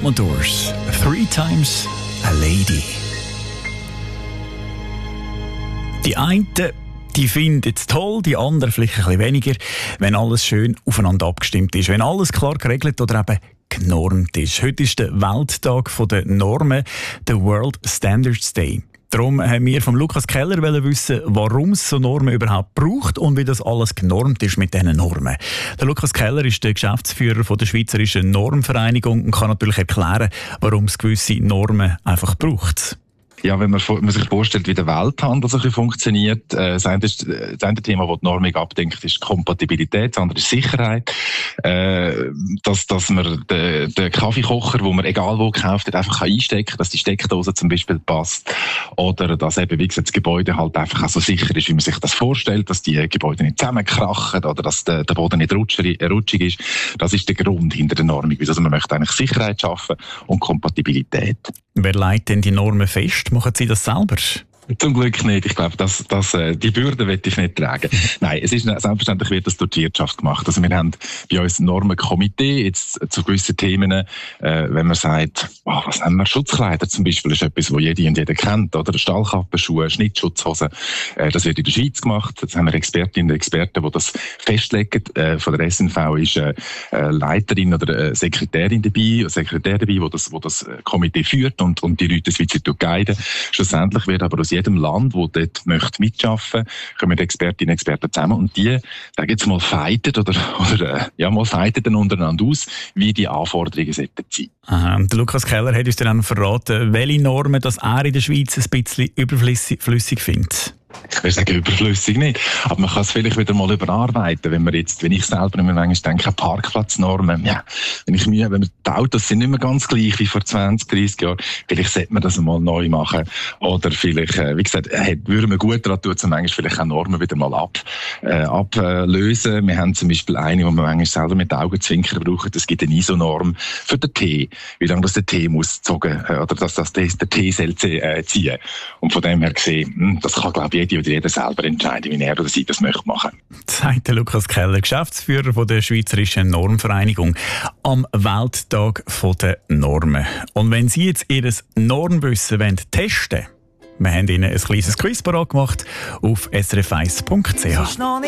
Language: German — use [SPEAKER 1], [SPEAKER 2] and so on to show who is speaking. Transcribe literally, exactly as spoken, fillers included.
[SPEAKER 1] Commodores, Three Times a Lady. Die einen, die finden es toll, die anderen vielleicht ein bisschen weniger, wenn alles schön aufeinander abgestimmt ist, wenn alles klar geregelt oder eben genormt ist. Heute ist der Welttag der Normen, der World Standards Day. Darum haben wir von Lukas Keller wissen, warum es so Normen überhaupt braucht und wie das alles genormt ist mit diesen Normen. Der Lukas Keller ist der Geschäftsführer von der Schweizerischen Normvereinigung und kann natürlich erklären, warum es gewisse Normen einfach braucht.
[SPEAKER 2] Ja, wenn man, wenn man sich vorstellt, wie der Welthandel so funktioniert, äh, das, eine, das eine Thema, das die Normung abdenkt, ist Kompatibilität, das andere ist Sicherheit. Äh, dass, dass man den, den Kaffeekocher, wo man egal wo gekauft hat, einfach einstecken kann, dass die Steckdose zum Beispiel passt. Oder dass eben, wie gesagt, das Gebäude halt einfach auch so sicher ist, wie man sich das vorstellt, dass die Gebäude nicht zusammenkrachen oder dass der, der Boden nicht rutschig, rutschig ist. Das ist der Grund hinter der Normung. Also man möchte eigentlich Sicherheit schaffen und Kompatibilität.
[SPEAKER 1] Wer legt denn die Normen fest? Machen Sie das selber?
[SPEAKER 2] Zum Glück nicht. Ich glaube, das, das, äh, die Bürde will ich nicht tragen. Nein, es ist selbstverständlich wird das durch die Wirtschaft gemacht. Also wir haben bei uns ein Normenkomitee jetzt zu gewissen Themen, äh, wenn man sagt, oh, was haben wir, Schutzkleider zum Beispiel, ist etwas, das jede und jeder kennt, oder? Stahlkappen, Schuhe, Schnittschutzhosen, äh, das wird in der Schweiz gemacht. Jetzt haben wir Expertinnen und Experten, die das festlegen. Äh, von der S N V ist äh, Leiterin oder äh, Sekretärin dabei, Sekretär dabei, wo das, wo das Komitee führt und, und die Leute Schweizer guiden. Schlussendlich wird aber aus jedem Land, das dort möchte mitarbeiten, kommen Expertinnen und Experten zusammen und die, da jetzt mal fighten oder, oder ja, mal fighten dann untereinander aus, wie die Anforderungen sollten sein.
[SPEAKER 1] Aha. Der Lukas Keller hat uns dann verraten, welche Normen das er in der Schweiz ein bisschen überflüssig findet.
[SPEAKER 2] Ich will sagen, überflüssig nicht. Aber man kann es vielleicht wieder mal überarbeiten, wenn man jetzt, wenn ich selber immer manchmal denke, Parkplatznormen, ja, wenn ich mir, wenn man, die Autos sind nicht mehr ganz gleich wie vor zwanzig, dreissig Jahren, vielleicht sollte man das mal neu machen. Oder vielleicht, wie gesagt, würde man gut daran tun, manchmal vielleicht auch Normen wieder mal ab, äh, ablösen. Wir haben zum Beispiel eine, die man manchmal selber mit Augenzwinkern braucht. Es gibt eine I S O-Norm für den Tee. Wie lange das der Tee muss zogen, oder dass das der Tee soll ziehen. Und von dem her gesehen, das kann, glaube ich, jeder oder jeder selber entscheiden, wie er oder sie das möchte machen.
[SPEAKER 1] Sagt der Lukas Keller, Geschäftsführer von der Schweizerischen Normvereinigung, am Welttag der Normen. Und wenn Sie jetzt Ihr Normwissen testen wollen, wir haben Ihnen ein kleines Quiz parat gemacht auf s r f eins punkt c h.